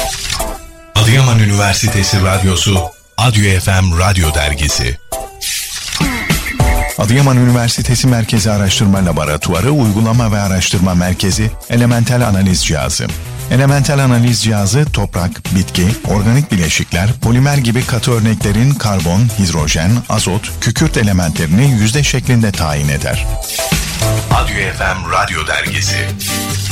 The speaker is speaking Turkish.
Adıyaman Üniversitesi Radyosu Adyo FM Radyo Dergisi. Adıyaman Üniversitesi Merkezi Araştırma Laboratuvarı Uygulama ve Araştırma Merkezi Elementel Analiz Cihazı. Elementel analiz cihazı toprak, bitki, organik bileşikler, polimer gibi katı örneklerin karbon, hidrojen, azot, kükürt elementlerini yüzde şeklinde tayin eder. Adyo FM Radyo Dergisi.